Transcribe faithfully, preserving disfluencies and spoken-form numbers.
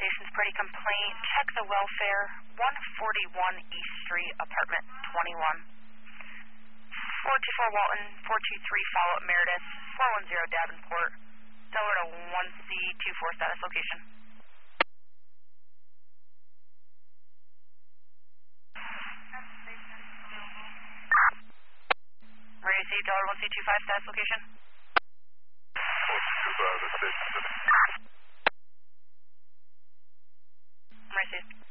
location's pretty complaint. Check the welfare. one forty-one East Street, apartment twenty-one. four two four Walton, four two three follow-up Meredith, four one zero Davenport. Delaware to one C two four status location. Ready to see Delaware one C two five status location? one two five, the station. Ready to see.